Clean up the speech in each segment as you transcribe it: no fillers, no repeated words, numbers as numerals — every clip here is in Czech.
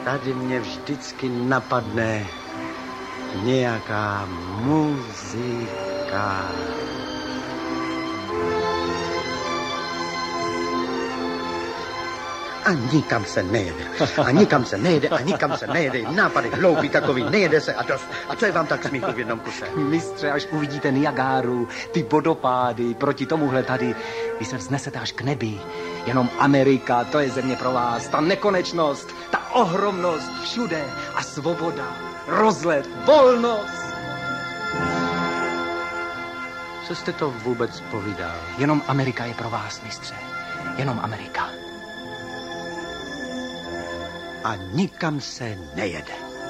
tady mě vždycky napadne nějaká muzika. A nikam se nejede. A nikam se nejede, a nikam se nejede. Nápady hloupý takový, nejede se a dost. A co je vám tak smíchu v jednom kuse? Mistře, až uvidíte Niagáru, ty vodopády, proti tomuhle tady, vy se vznesete až k nebi. Jenom Amerika, to je země pro vás. Ta nekonečnost, ta ohromnost všude a svoboda, rozlet, volnost. Co jste to vůbec povídal? Jenom Amerika je pro vás, mistře. Jenom Amerika. A nikam se nejede.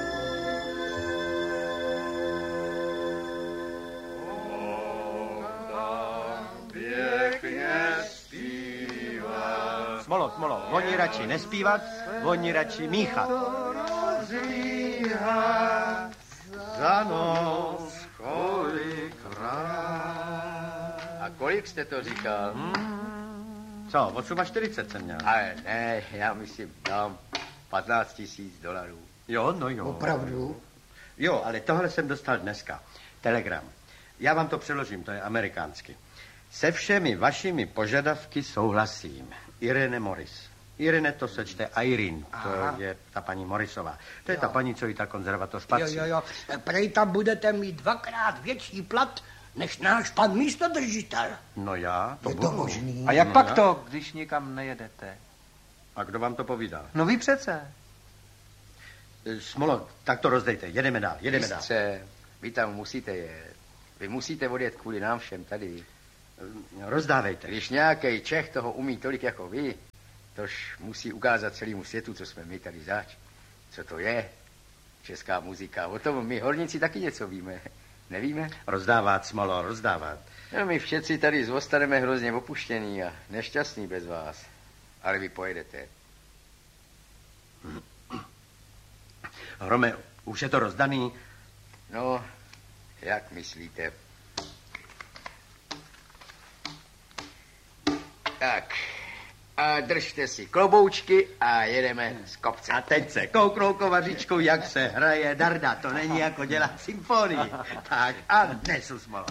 Smolo, oni radši nespívat, oni radši míchat. Za noc kolikrát. A kolik jste to říkal? Co, 48 jsem měl. Ale ne, já myslím, dám $15,000. Jo, no jo. Opravdu? Jo, ale tohle jsem dostal dneska. Telegram. Já vám to přeložím, to je amerikánsky. Se všemi vašimi požadavky souhlasím. Irene Morris. Irene to se čte Irene, to je ta paní Morrisová. To je ta paní, co jí ta konzervatoř patří. Jo. Prej tam budete mít 2x větší plat, než náš pan místodržitel. No já, to je budu. To možný? A jak pak to, když nikam nejedete? A kdo vám to povídal? No vy přece. Smolo, tak to rozdejte, jedeme dál. Mistře, vy tam musíte jet. Vy musíte odjet kvůli nám všem tady. Rozdávejte. Když nějaký Čech toho umí tolik jako vy, tož musí ukázat celému světu, co jsme my tady zač. Co to je? Česká muzika. O tom my horníci taky něco víme. Nevíme? Rozdávat, Smolo, rozdávat. No, my všetci tady zůstaneme hrozně opuštěný a nešťastný bez vás. Ale vy pojedete. Hrome, už je to rozdaný? No, jak myslíte? Tak, a držte si kloboučky a jedeme z kopce. A teď se kouknou kovařičkou, jak se hraje darda. To není jako dělat symfonii. Tak a nesu, Smolo.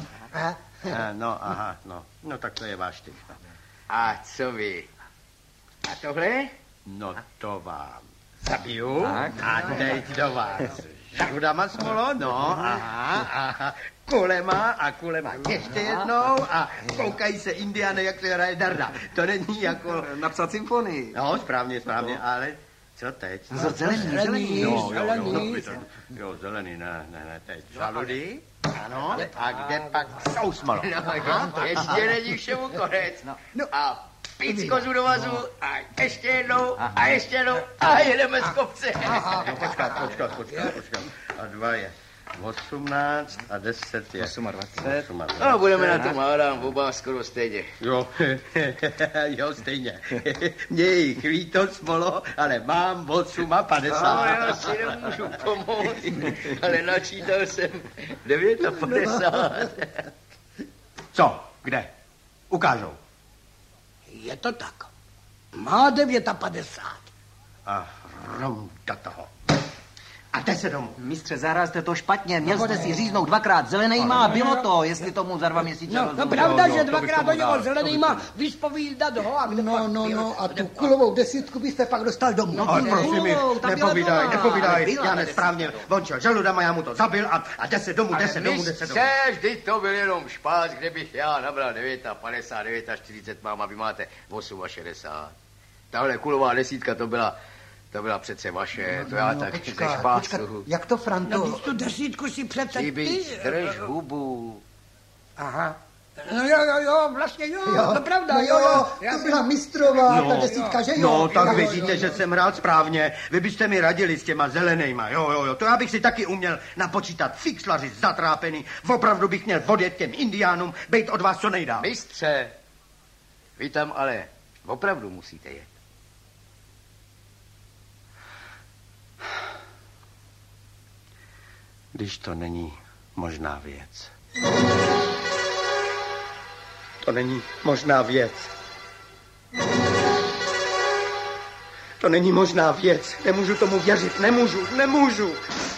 No tak to je váš typ. A co vy? A tohle? No to vám zabiju tak. A teď do vás. Žrudama, Smolo, no, aha. Kulema ještě jednou a koukají se Indiány, jak se hraje darda. To není jako... Napsat symfonii. No, správně, ale co teď? No, zelený. Jo, zelený, ne, teď. Žaludy? Ano, a kde pak jsou, Smolo? No, ještě není všemu konec. No. A picko z udovazu a ještě jednou a jedeme z kopce. No, počkat. A 2 je 18 a 10 je 28. No, budeme na tom hádám, oba skoro stejně. Jo, stejně. Mě jich líto, Smolo, ale mám 58. No, já si nemůžu pomoct, ale načítal jsem 59. Co? Kde? Ukážou. Je to tak. Má 59. A rom do toho. A jde se domů. Mistře, zahrál jste to špatně. Měl jste si říznout 2x zelenejma a bylo to, jestli tomu za 2 měsíce. No pravda, že 2x do něho zelenejma vyspovídat ho a kde pak... No, a tu kulovou 10 byste pak dostal domů. No, prosím, nepovídaj. Já nesprávně vončil žaludama, já mu to zabil a jde se domů. Vždyť to byl jenom špás, kde bych já nabral 59 a 40 mám a vy máte 68. Tahle kulová 10 to byla přece vaše, to já tak ze špásu. Jak to, Franto? No, tu 10 si přece ty... Drž hubu. Aha. No jo, vlastně jo, no pravda, jo. To byla mistrová, ta 10, že jo. No, tak vidíte, že jsem hrál správně. Vy byste mi radili s těma zelenejma, jo. To já bych si taky uměl napočítat. Fixlaři zatrápený. Opravdu bych měl odjet těm indiánům, bejt od vás co nejdál. Mistře, vy tam ale opravdu musíte jet. Když to není možná věc. To není možná věc. To není možná věc. Nemůžu tomu věřit. Nemůžu.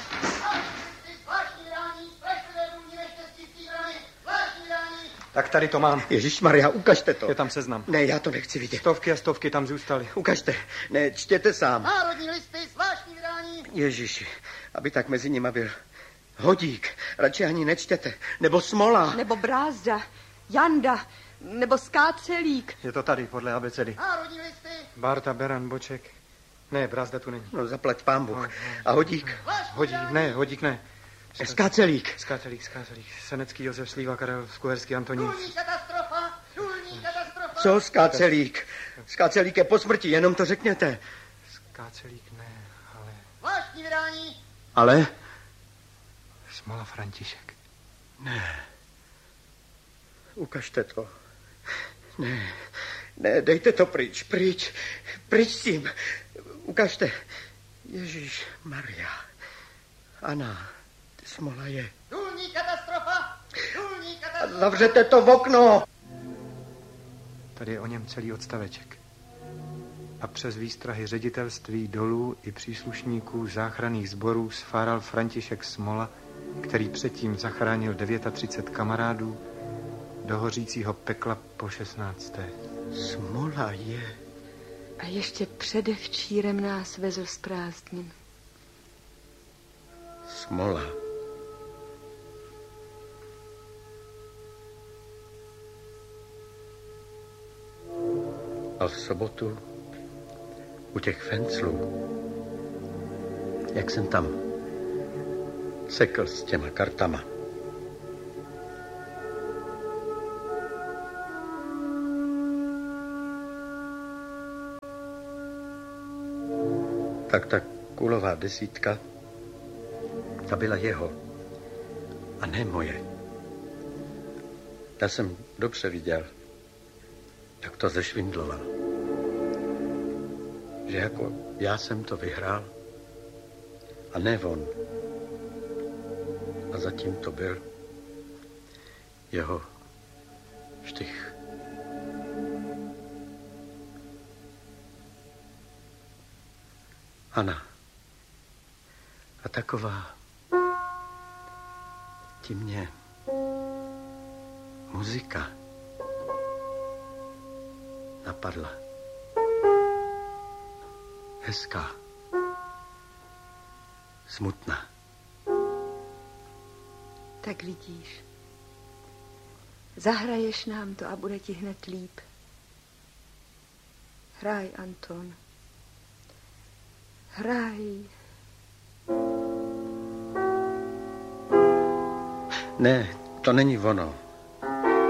Tak tady to mám. Ježišmarja, ukažte to. Je tam seznam. Ne, já to nechci vidět. Stovky a stovky tam zůstaly. Ukažte. Ne, čtěte sám. Národní listy, zvláštní vydání. Ježiši, aby tak mezi nima byl Hodík. Radši ani nečtěte. Nebo Smola. Nebo Brázda, Janda, nebo Skácelík. Je to tady, podle abecedy. Národní listy. Barta, Beran, Boček. Ne, Brázda tu není. No, zaplať pán Bůh. A Hodík? Hodík ne. Skácelík. Skácelík. Senecký Josef Slíva, Karel Skuherský, Antonín. Důlní katastrofa. Co Skácelík? Skácelík je po smrti, jenom to řekněte. Skácelík ne, ale... Zvláštní vydání. Ale? Smola František. Ne. Ukažte to. Ne, dejte to pryč. Pryč s tím. Ukažte. Ježíš Maria. Ana, Smola je. Důlní katastrofa. Zavřete to v okno. Tady je o něm celý odstaveček. A přes výstrahy ředitelství dolů i příslušníků záchranných sborů sfáral František Smola, který předtím zachránil 39 kamarádů do hořícího pekla po 16. Smola je. A ještě předevčírem nás vezl z prázdnin. Smola. A v sobotu u těch fenclů, jak jsem tam sekl s těma kartama. Tak ta kulová desítka, ta byla jeho a ne moje. Já jsem dobře viděl, jak to zešvindloval. Že jako já jsem to vyhrál a ne on. A zatím to byl jeho štych. Ana. A taková ti mě muzika napadla. Hezká. Smutná. Tak vidíš. Zahraješ nám to a bude ti hned líp. Hraj, Anton. Hraj. Ne, to není ono.